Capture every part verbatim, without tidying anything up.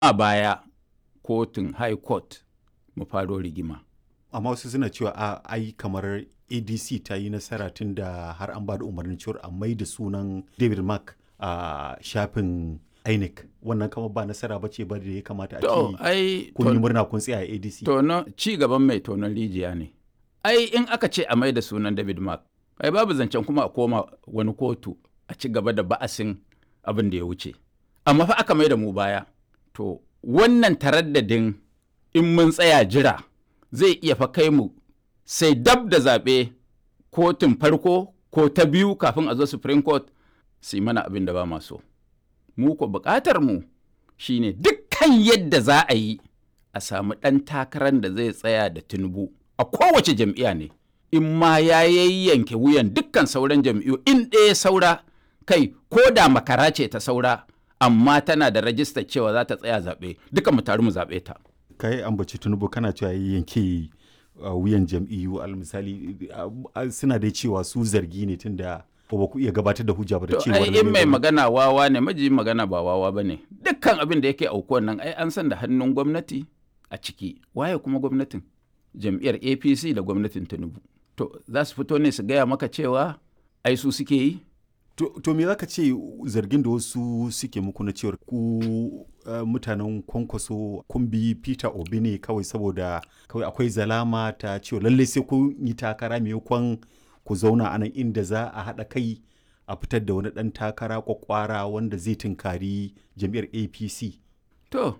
a baya kotun high court mu faro rigima. Amma wasu suna cewa a ai kamar A D C ta yi nasara tun da har an ba da umarnin cewar a mai da sunan David Mark a shafin I N E C. Wannan kama ba nasara ba ce ba da ya kamata a ce kun yi murna kun tsaya a A D C. Tono ci gaban mai tonon rijiya ne. Ai in aka ce a mai da sunan David Mark, ai babu zancen kuma a koma wani kotu a ci gaba da ba'asin abin da ya wuce. Amma fa aka mai da mu baya. To wannan taraddadin in mun tsaya jira zai iya fa kai mu sai dab da zaɓe kotun farko ko ta biyu kafin a zo Supreme Court su yi mana abin da ba maso. Mu ko buƙatar mu shine dukkan yadda za a yi a samu ɗan takarar da zai tsaya da Tinubu a kowace jam'iyya ne. In ma ya yayyanke wuyan dukkan sauran jam'iyyu in ɗaya saura kai ko da makara ce ta saura amma tana da rajistar cewa za ta tsaya zaɓe duka mu taru mu zaɓe ta. Kai ambaci Tinubu kana cewa yanke uh, wuyan jam'iyyu al misali uh, suna dai cewa su zargi ne tunda ba ku iya gabatar da hujja ba da cewa ai in mai magana wawa ne maji magana ba wawa ba ne dukkan abin da yake aukuwan nan ai an san da hannun gwamnati a ciki waye kuma gwamnatin jam'iyyar A P C da gwamnatin Tinubu to za su fito ne su gaya maka cewa ai su suke yi. To, to me za ka ce zargin da wasu suke muku na cewar ku uh, mutanen kwankwaso kun bi Peter Obi ne kawai saboda kawai akwai zalama ta cewa lallai sai kun yi takara maimakon ku zauna a nan inda za a haɗa kai a fitar da wani ɗan takara kwakwara wanda zai tunkari jam'iyyar A P C. To,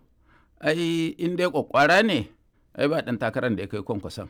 ai in dai kwakwara ne ai ba ɗan takarar da ya kai kwankwason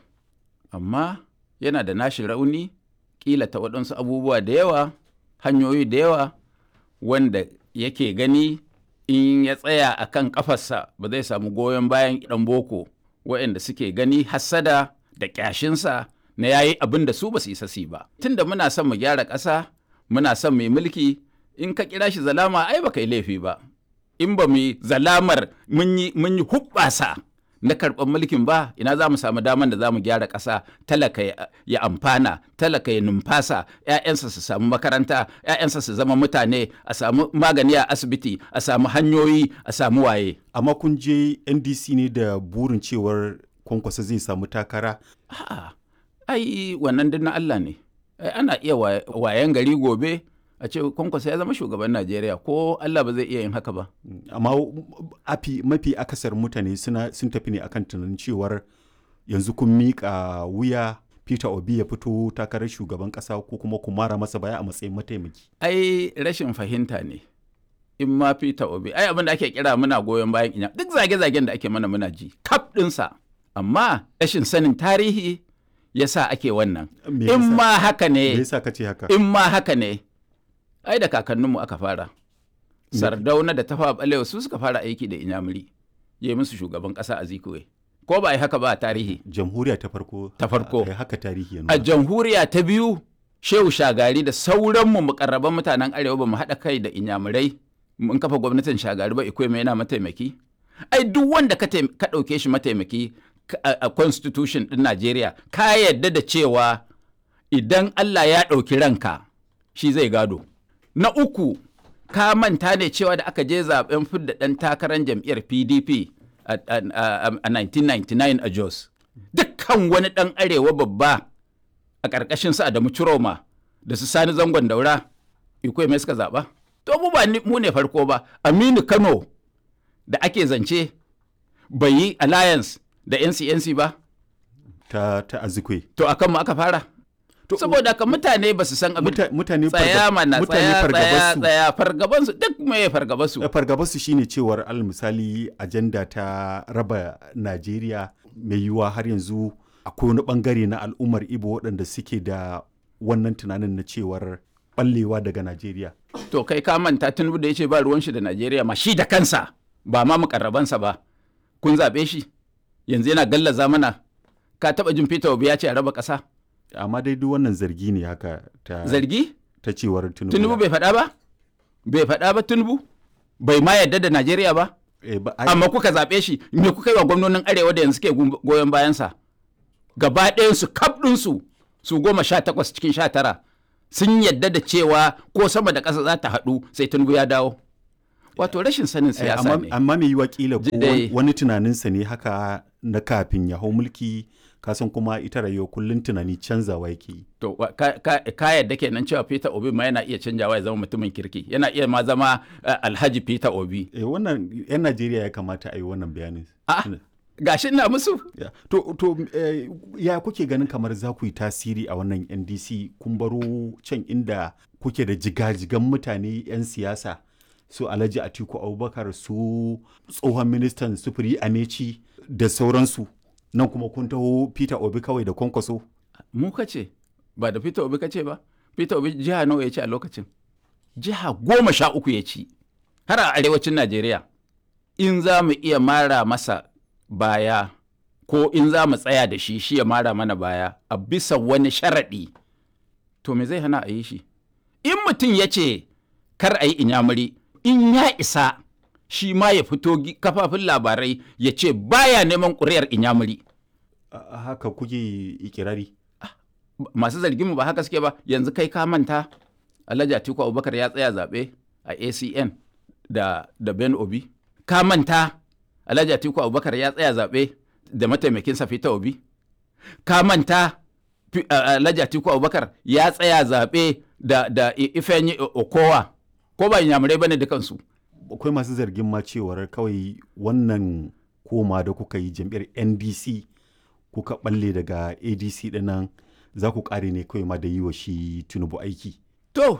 amma yana da nashi rauni kila ta waɗansu abubuwa da yawa hanyoyi da yawa wanda yake gani in ya tsaya a kan ƙafarsa ba zai samu goyon bayan ɗan boko waɗanda suke gani hassada da ƙyashinsa na yayi abin da su ba su isa su ba. Tun da muna son mu gyara ƙasa muna son mu yi mulki in ka kira shi zalama ai ba kai laifi ba. In ba mu yi zalamar mun yi huɓɓasa na karɓar mulkin ba ina za mu samu daman da za mu gyara ƙasa talaka ya amfana talaka ya numfasa ‘ya'yansa su samu makaranta ‘ya'yansa su zama mutane a samu magani a asibiti a samu hanyoyi a samu waye. Amma kun je N D C ne da burin cewar Kwankwasa zai samu takara? A'a, ai wannan din na Allah ne. Ai ana iya wayan gari gobe a ce Kwankwasa ya zama shugaban Najeriya ko Allah ba zai iya yin haka ba. Amma afi mafi akasar mutane suna sun tafi ne akan tunanin cewar yanzu kun miƙa wuya Peter Obi ya fito takarar shugaban ƙasa ko kuma ku mara masa baya a matsayin mataimaki. Ai rashin fahimta ne. In ma Peter Obi ai abin da ake kira muna goyon bayan inya duk zage-zagen da ake mana muna ji kaf ɗinsa amma rashin sanin tarihi yasa ake wannan. In ma haka ne. Me yasa kace haka? In ma haka ne. Ai da kakanninmu aka fara. Sardauna da Tafawa Balewa su suka fara aiki da Inyamuri. Ya musu shugaban ƙasa a Zikowe. Ko ba a yi haka ba a tarihi. Jamhuriya ta farko. Ta farko. A haka tarihi yanzu. A jamhuriya ta biyu Shehu Shagari da sauranmu mukarraban mutanen Arewa ba mu haɗa kai da Inyamurai mun kafa gwamnatin Shagari ba Ikweme yana mataimaki. Ai duk wanda ka ɗauke shi mataimaki a constitution ɗin Najeriya ka yarda da cewa idan Allah ya ɗauki ranka shi zai gado. Na uku, ka manta ne cewa da aka je zaben fidda ɗan takarar jam'iyyar P D P a nineteen ninety-nine a Jos. Dukkan wani ɗan arewa babba a ƙarƙashin su Adamu Ciroma da su Sani Zangon Daura, Ikwe mai suka zaɓa. To mu ba mu ne farko ba, Aminu Kano da ake zance bai yi alliance da N C N C ba. Ta, ta Azikwe. To akan mu aka fara. Saboda ka mutane ba su san abin mutane tsaya mana tsaya tsaya tsaya fargabansu duk mai fargabansu fargabansu shine cewar al misali ajanda ta raba Najeriya mai yiwuwa har yanzu akwai wani bangare na al'ummar Ibo waɗanda suke da wannan tunanin na cewar ballewa daga Najeriya. To kai ka manta Tinubu da yace ba ruwan shi da Najeriya ma shi da kansa ba ma mukarrabansa ba kun zabe shi yanzu yana gallaza mana ka taba jin Peter Obi ya ce a raba ƙasa. Amma dai duk wannan zargi ne haka ta zargi ta cewar Tinubu Tinubu bai faɗa ba bai faɗa ba Tinubu bai ma yarda da Najeriya ba e, ba ai... amma kuka zaɓe shi me kuka yi wa gwamnonin arewa da yanzu ke goyon bayansa gaba ɗayan su kaf ɗin su su goma sha takwas cikin sha tara sun yarda da cewa ko sama da ƙasa za ta haɗu sai Tinubu ya dawo wato rashin sanin siyasa amma, ne amma mai yiwa kila ko Dai. wani tunaninsa ne haka na kafin ya hau mulki kasan kuma ita rayuwa kullum tunani canzawa yake yi. to wa- ka, ka, ka yadda kenan cewa Peter Obi ma yana iya canjawa ya zama mutumin kirki yana iya ma zama uh, Alhaji Peter Obi Eh, wannan 'yan Najeriya ya kamata a yi wannan bayanin. a gashi ina musu Ya. To, to eh, ya kuke ganin kamar za ku yi tasiri a wannan N D C kun baro can inda kuke da jigajigan mutane 'yan siyasa su Alhaji Atiku Abubakar su tsohon ministan sufuri Amechi da sauransu nan kuma kun taho Peter Obi kawai da kwankwaso. mu kace ba da Peter Obi kace ba Peter Obi jiha nawa ya ci a lokacin jiha goma sha uku ya ci har a arewacin Najeriya in za mu iya mara masa baya ko in za mu tsaya da shi shi ya mara mana baya a bisa wani sharaɗi to me zai hana a yi shi in mutum ya ce kar a yi inyamuri in ya isa shi ma ya fito gi- kafafin labarai ya ce baya neman ƙuri'ar inyamuri A- haka kuke ikirari. masu zargin mu ba haka suke ba yanzu kai ka manta Alhaji Atiku Abubakar ya tsaya zaɓe a A C N da da Ben Obi ka manta Alhaji Atiku Abubakar ya tsaya zaɓe da mataimakinsa Peter Obi ka manta Fi- a- Alhaji Atiku Abubakar ya tsaya zaɓe da da I- Ifeanyi O- Okowa ko ba inyamurai bane dukansu Akwai masu zargin ma cewar kawai wannan koma da kuka yi jam'iyyar N D C kuka balle daga A D C dinnan za ku kare ne kawai ma da yi wa shi Tinubu aiki. To,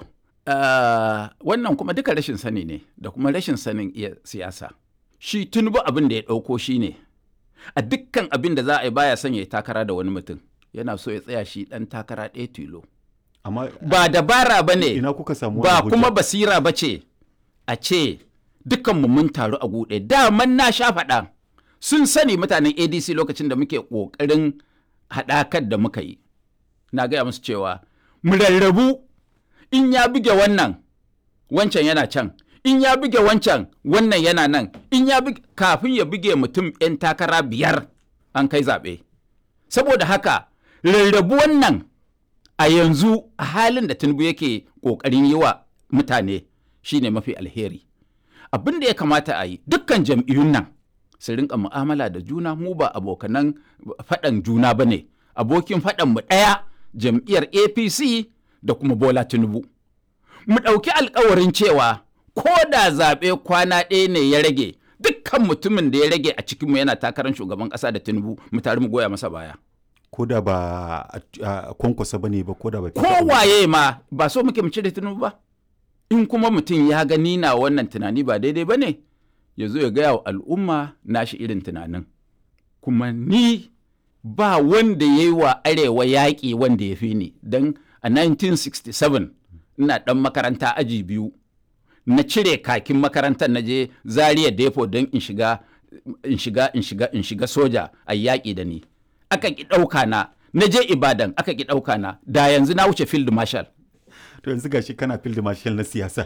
uh, wannan kuma duka rashin sani ne da kuma rashin sanin iya siyasa. Shi Tinubu abin da ya ɗauko shi ne, a dukkan abin da za a yi baya son ya yi takara da wani mutum, yana so ya tsaya shi ɗan takara ɗaya tilo. Amma Ba dabara ba ne, ina kuka samu ba wannan hujja? kuma basira ba ce, a ce dukkanmu mun taru a guɗe. Daman na sha faɗa, sun sani mutanen A D C lokacin da muke ƙoƙarin haɗakar da muka yi. Na gaya musu cewa, mu rarrabu in ya buge wannan wancan yana can in ya buge wancan wannan yana nan in ya buge kafin ya buge mutum 'yan takara biyar an kai zaɓe saboda haka rarrabu wannan a yanzu a halin da Tinubu yake ƙoƙarin yi wa mutane shine mafi alheri abin da ya kamata a yi dukkan jam'iyyun nan su rinka mu'amala da juna mu ba abokanan faɗan juna ba ne abokin faɗan mu ɗaya jam'iyyar A P C da kuma Bola Tinubu. Mu ɗauki alkawarin cewa ko da zaɓe kwana ɗaya ne ya rage dukkan mutumin da ya rage a cikinmu yana takarar shugaban ƙasa da Tinubu mu tare mu goya masa baya. Ko da ba a a kwankwasa ba ne ba ko da ba. Kowaye ma ba so muke mu cire Tinubu ba. In kuma mutum ya gani na wannan tunani ba daidai ba ne ya zo ya gaya wa al'umma nashi irin tunanin. Kuma ni ba wanda ya yi wa arewa yaƙi wanda ya fi ni don a nineteen sixty-seven ina ɗan makaranta aji biyu na cire kakin makarantar na je Zaria Depo don in shiga in shiga in shiga in shiga soja a yaƙi da ni aka ki ɗauka na na je Ibadan aka ki ɗauka na da yanzu na wuce field marshal. To yanzu gashi kana field marshal na siyasa.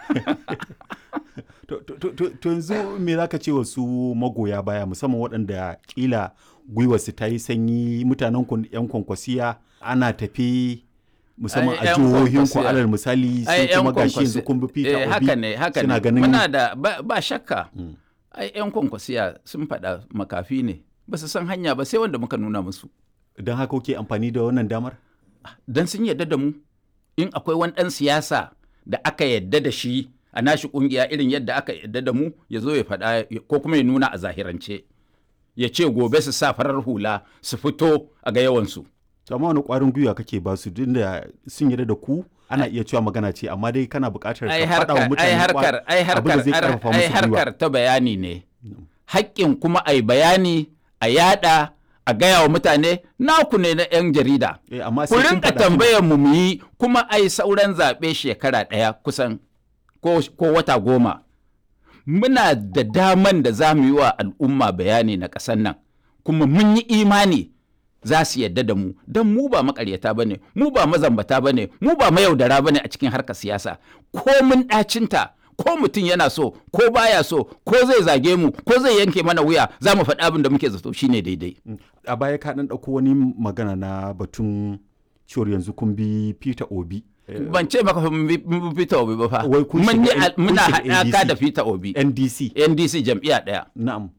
To to- to- to yanzu me za ka ce wa su magoya baya musamman waɗanda ƙila gwiwarsu ta yi sanyi mutanen ku 'yan kwankwasiya ana tafi musamman Ai, a 'yan jihohin ku kwankwasiya. alal misali Ai, sai yan kuma gashi yanzu kwankwasi- kun bi Peter eh, Obi haka ne haka suna ne ganin muna da ba, ba shakka ai yan kwankwasiya sun faɗa makafi ne ba su san hanya ba sai wanda muka nuna musu don haka kuke amfani da wannan damar. don sun yadda da mu in akwai wani ɗan siyasa da aka yadda da shi a nashi ƙungiya irin yadda aka yadda da mu ya zo ya faɗa ko kuma ya nuna a zahirance ya ce gobe su sa farar hula su fito a ga yawansu. To amma wani ƙwarin gwiwa kake ba su duk da sun yarda da ku ana iya cewa magana ce amma dai kana buƙatar ai ka faɗa wa harkar ai mutane harkar ai abin da zai harkar ƙarfafa ai musu gwiwa. harkar ta bayani ne haƙƙin kuma ai bayani a yada a gaya wa mutane naku ne na 'yan jarida Eh, amma ku sai kun rinka faɗa tambayar mu mu yi kuma ai sauran zaɓe shekara ɗaya kusan ko, ko wata goma muna da daman da za mu yi wa al'umma bayani na ƙasar nan kuma mun yi imani za su yadda da mu don mu ba makaryata ba ne mu ba mazambata ba ne mu ba mayaudara ba ne a cikin harkar siyasa ko mun ɗacinta ko mutum yana so ko baya so ko zai zage mu ko zai yanke mana wuya za mu faɗi abin da muke zato shine daidai. a baya ka ɗan ɗauko wani magana na batun cewar yanzu kun bi Peter Obi ban ce maka mun bi Peter Obi ba fa. Wai kun Mun yi shiga al- kun muna shiga haɗaka N D C. da Peter Obi. N D C. N D C jam'iyya ɗaya. Na'am.